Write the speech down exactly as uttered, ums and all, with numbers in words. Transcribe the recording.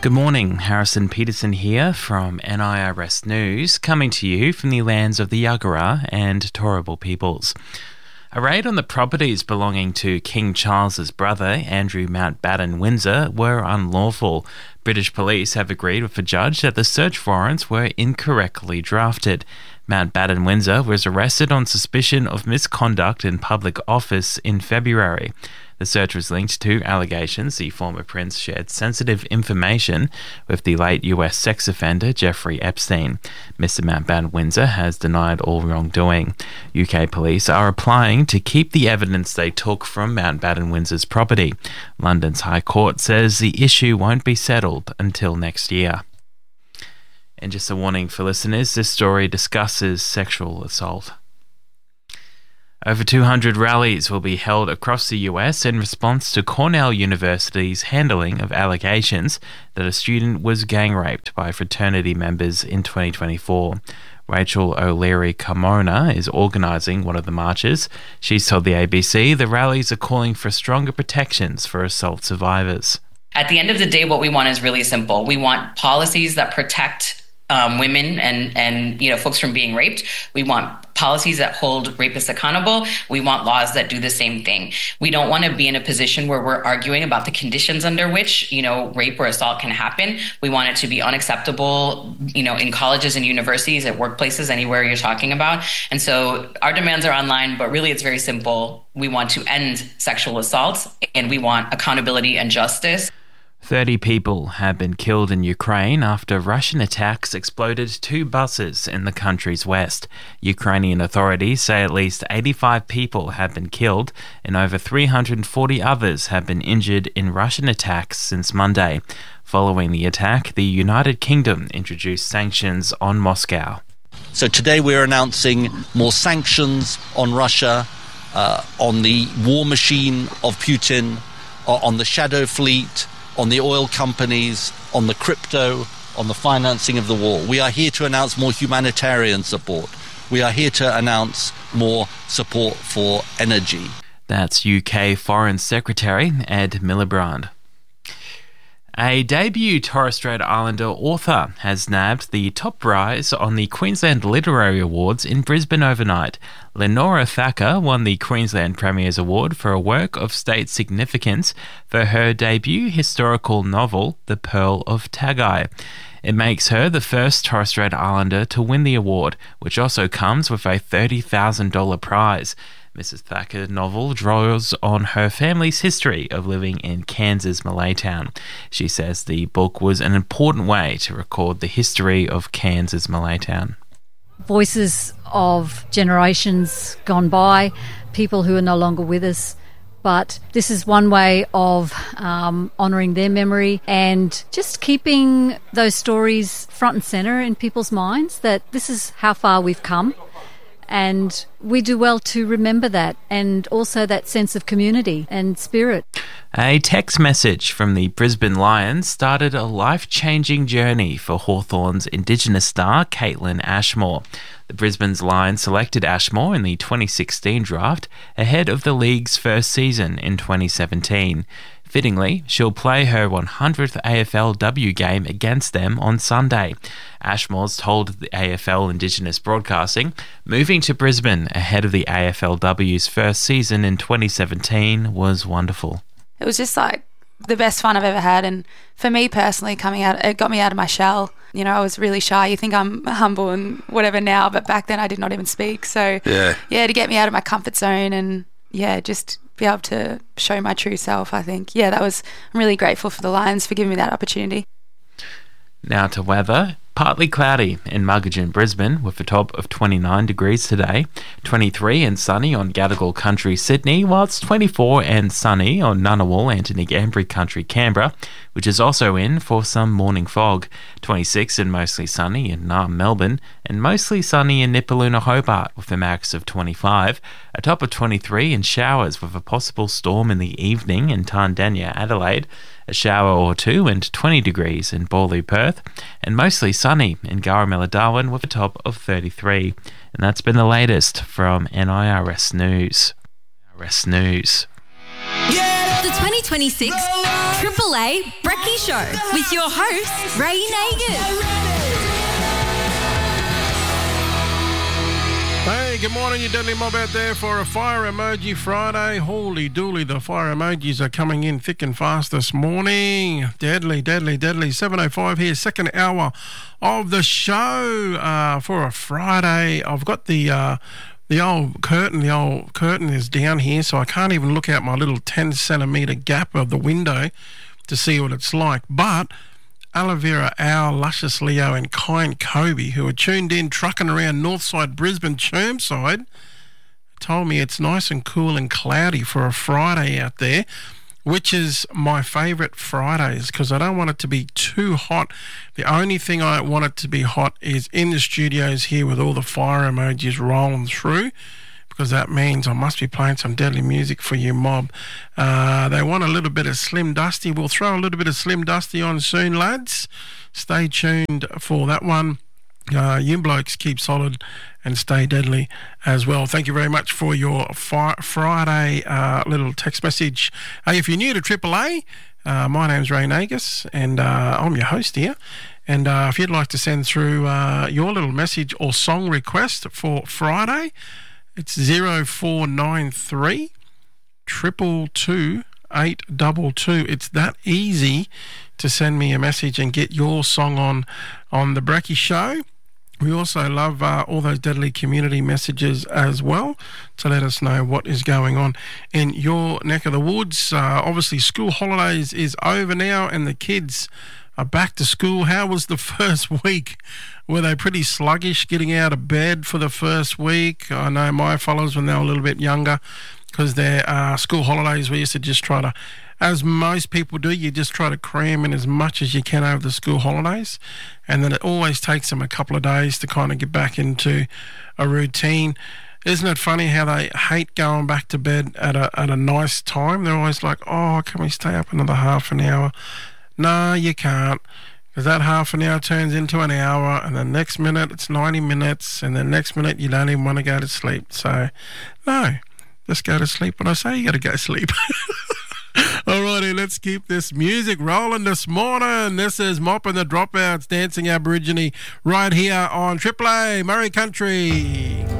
Good morning, Harrison Peterson here from N I R S News, coming to you from the lands of the Yagara and Turrbal peoples. A raid on the properties belonging to King Charles's brother, Andrew Mountbatten Windsor, were unlawful. British police have agreed with the judge that the search warrants were incorrectly drafted. Mountbatten Windsor was arrested on suspicion of misconduct in public office in February. The search was linked to allegations the former prince shared sensitive information with the late U S sex offender Jeffrey Epstein. Mister Mountbatten Windsor has denied all wrongdoing. U K police are applying to keep the evidence they took from Mountbatten Windsor's property. London's High Court says the issue won't be settled until next year. And just a warning for listeners, this story discusses sexual assault. Over two hundred rallies will be held across the U S in response to Cornell University's handling of allegations that a student was gang raped by fraternity members in twenty twenty-four. Rachel O'Leary Carmona is organising one of the marches. She's told the A B C the rallies are calling for stronger protections for assault survivors. At the end of the day, what we want is really simple. We want policies that protect um, women and, and you know folks from being raped. We want policies that hold rapists accountable. We want laws that do the same thing. We don't want to be in a position where we're arguing about the conditions under which, you know, rape or assault can happen. We want it to be unacceptable, you know, in colleges and universities, at workplaces, anywhere you're talking about. And so our demands are online, but really it's very simple. We want to end sexual assault and we want accountability and justice. thirty people have been killed in Ukraine after Russian attacks exploded two buses in the country's west. Ukrainian authorities say at least eighty-five people have been killed and over three hundred forty others have been injured in Russian attacks since Monday. Following the attack, the United Kingdom introduced sanctions on Moscow. So today we're announcing more sanctions on Russia, uh, on the war machine of Putin, uh, on the shadow fleet, on the oil companies, on the crypto, on the financing of the war. We are here to announce more humanitarian support. We are here to announce more support for energy. That's U K Foreign Secretary Ed Miliband. A debut Torres Strait Islander author has nabbed the top prize on the Queensland Literary Awards in Brisbane overnight. Lenora Thacker won the Queensland Premier's Award for a work of state significance for her debut historical novel, The Pearl of Tagai. It makes her the first Torres Strait Islander to win the award, which also comes with a thirty thousand dollars prize. Missus Thacker's novel draws on her family's history of living in Cairns' Malaytown. She says the book was an important way to record the history of Cairns' Malaytown. Voices of generations gone by, people who are no longer with us, but this is one way of um, honouring their memory and just keeping those stories front and centre in people's minds, that this is how far we've come. And we do well to remember that, and also that sense of community and spirit. A text message from the Brisbane Lions started a life-changing journey for Hawthorn's Indigenous star Caitlin Ashmore. The Brisbane's Lions selected Ashmore in the twenty sixteen draft ahead of the league's first season in twenty seventeen. Fittingly, she'll play her one hundredth A F L W game against them on Sunday. Ashmore's told the A F L Indigenous Broadcasting, moving to Brisbane ahead of the A F L W's first season in twenty seventeen was wonderful. It was just like the best fun I've ever had, and for me personally, coming out, it got me out of my shell. You know, I was really shy. You think I'm humble and whatever now, but back then I did not even speak. So yeah, yeah to get me out of my comfort zone and yeah, just be able to show my true self, I think. Yeah, that was, I'm really grateful for the Lions for giving me that opportunity. Now to weather. Partly cloudy in Muggeridge, Brisbane, with a top of twenty-nine degrees today, twenty-three and sunny on Gadigal Country, Sydney, whilst twenty-four and sunny on Ngunnawal, Anthony Gambry Country, Canberra, which is also in for some morning fog, twenty-six and mostly sunny in Naarm, Melbourne, and mostly sunny in Nipaluna, Hobart, with a max of twenty-five, a top of twenty-three and showers with a possible storm in the evening in Tandanya, Adelaide, a shower or two and twenty degrees in Bawley, Perth, and mostly sunny in Garamella, Darwin with a top of thirty-three. And that's been the latest from N I R S News. N I R S News. Yeah. The twenty twenty-six Triple A Brekkie Show with your host, Ray Nagin. Hey, good morning, you deadly mob out there for a Fire Emoji Friday. Holy dooly, the fire emojis are coming in thick and fast this morning. Deadly, deadly, deadly. seven oh five here, second hour of the show uh, for a Friday. I've got the uh, the old curtain. The old curtain is down here, so I can't even look out my little ten centimetre gap of the window to see what it's like. But Aloe Vera, Al, Luscious Leo and Kind Kobe, who are tuned in trucking around Northside, Brisbane, Chermside, told me it's nice and cool and cloudy for a Friday out there, which is my favourite Fridays because I don't want it to be too hot. The only thing I want it to be hot is in the studios here with all the fire emojis rolling through, because that means I must be playing some deadly music for you mob. Uh, they want a little bit of Slim Dusty. We'll throw a little bit of Slim Dusty on soon, lads. Stay tuned for that one. Uh, you blokes keep solid and stay deadly as well. Thank you very much for your fi- Friday uh, little text message. Hey, if you're new to Triple A, uh, my name's Ray Nagus and uh, I'm your host here. And uh, if you'd like to send through uh, your little message or song request for Friday, it's zero four nine three, triple two, eight double two. It's that easy to send me a message and get your song on on the Brekkie Show. We also love uh, all those deadly community messages as well to let us know what is going on in your neck of the woods. Uh, obviously, school holidays is over now and the kids are back to school. How was the first week? Were they pretty sluggish getting out of bed for the first week? I know my fellows, when they were a little bit younger, because their uh, school holidays, we used to just try to, as most people do, you just try to cram in as much as you can over the school holidays. And then it always takes them a couple of days to kind of get back into a routine. Isn't it funny how they hate going back to bed at a at a nice time? They're always like, oh, can we stay up another half an hour? No, you can't, because that half an hour turns into an hour, and the next minute it's ninety minutes, and the next minute you don't even want to go to sleep. So, no, just go to sleep when I say you got to go to sleep. Alrighty, let's keep this music rolling this morning. This is Mop and the Dropouts, Dancing Aborigine, right here on Triple A Murray Country.